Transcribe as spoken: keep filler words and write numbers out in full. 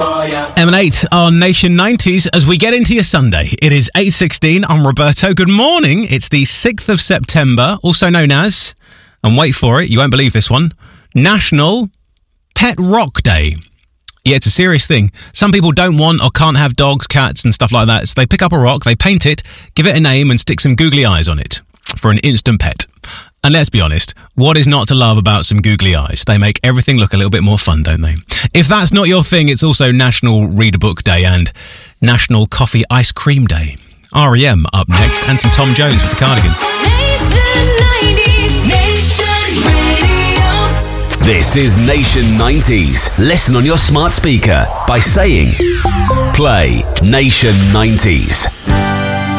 for ya. M and eight on Nation nineties as we get into your Sunday. It is eight sixteen. I'm Roberto. Good morning. It's the sixth of September, also known as, and wait for it, you won't believe this one, National Pet Rock Day. Yeah, it's a serious thing. Some people don't want or can't have dogs, cats and stuff like that. So they pick up a rock, they paint it, give it a name and stick some googly eyes on it for an instant pet. And let's be honest, what is not to love about some googly eyes? They make everything look a little bit more fun, don't they? If that's not your thing, it's also National Read a Book Day and National Coffee Ice Cream Day. R E M up next and some Tom Jones with the Cardigans. Nation nineties, Nation Radio. This is Nation nineties. Listen on your smart speaker by saying, play Nation nineties.